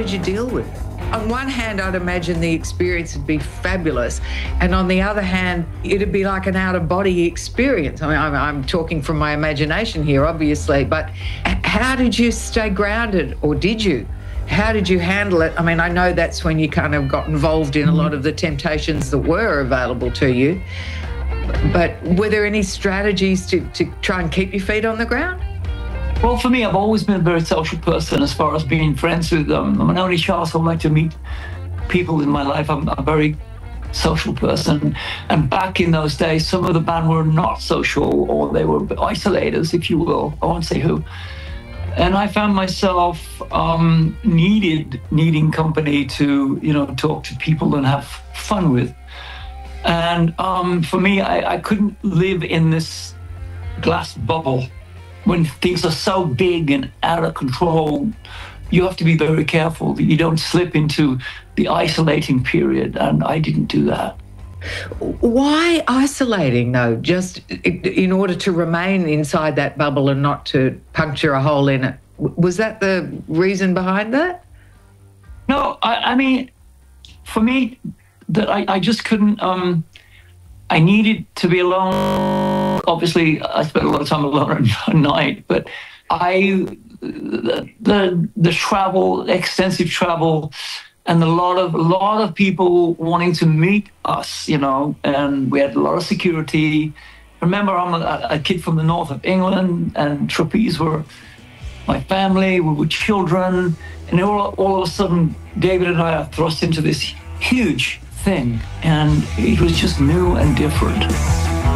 did you deal with it? On one hand, I'd imagine the experience would be fabulous. And on the other hand, it'd be like an out-of-body experience. I mean, I'm talking from my imagination here, obviously, but how did you stay grounded, or did you? How did you handle it? I mean, I know that's when you kind of got involved in a lot of the temptations that were available to you. But were there any strategies to try and keep your feet on the ground? Well, for me, I've always been a very social person as far as being friends with them. I'm an only child, so I like to meet people in my life. I'm a very social person. And back in those days, some of the band were not social, or they were isolators, if you will. I won't say who. And I found myself needing company to, talk to people and have fun with. And for me, I couldn't live in this glass bubble. When things are so big and out of control, you have to be very careful that you don't slip into the isolating period, and I didn't do that. Why isolating, though? Just in order to remain inside that bubble and not to puncture a hole in it? Was that the reason behind that? No, I mean, for me, that I just couldn't... I needed to be alone. Obviously, I spent a lot of time alone at night, but the travel, extensive travel, and a lot of people wanting to meet us, and we had a lot of security. Remember, I'm a kid from the north of England, and Trapeze were my family. We were children, and all of a sudden, David and I are thrust into this huge thing, and it was just new and different.